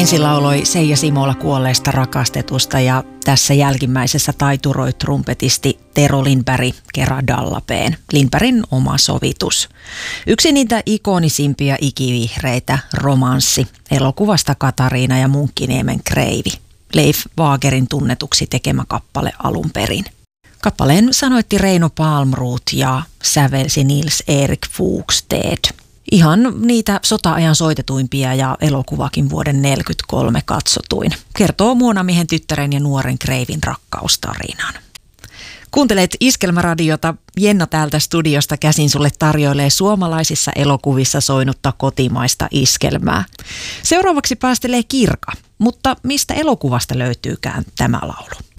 Ensin lauloi Seija Simola kuolleesta rakastetusta ja tässä jälkimmäisessä taituroi trumpetisti Tero Lindberg Kera Dallapeen, Lindbergin oma sovitus. Yksi niitä ikonisimpia ikivihreitä, Romanssi, elokuvasta Katariina ja Munkkiniemen kreivi. Leif Wagerin tunnetuksi tekemä kappale alun perin. Kappaleen sanoitti Reino Palmroth ja sävelsi Nils Erik Fugsted. Ihan niitä sota-ajan soitetuimpia ja elokuvakin vuoden 1943 katsotuin. Kertoo Muonamiehen tyttären ja nuoren kreivin rakkaustarinan. Kuuntelet Iskelmäradiota. Jenna täältä studiosta käsin sulle tarjoilee suomalaisissa elokuvissa soinutta kotimaista iskelmää. Seuraavaksi päästelee Kirka, mutta mistä elokuvasta löytyykään tämä laulu?